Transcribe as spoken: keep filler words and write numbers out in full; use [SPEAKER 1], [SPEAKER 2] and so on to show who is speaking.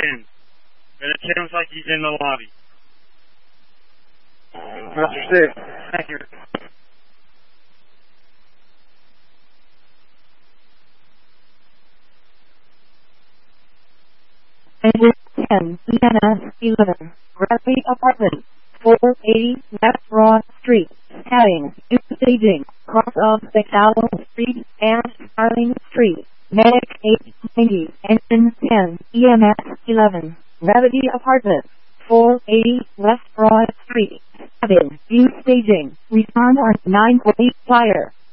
[SPEAKER 1] in. But it sounds like he's in the lobby.
[SPEAKER 2] Master Steve.
[SPEAKER 1] Thank you.
[SPEAKER 3] Engine ten, E M S eleven, Gravity Apartment, four eighty West Broad Street, heading to staging, cross of McAllen Street and Starling Street, Medic eight ninety, Engine ten, E M S eleven, Gravity Apartment, four eighty West Broad Street, heading to staging, respond on nine forty fire.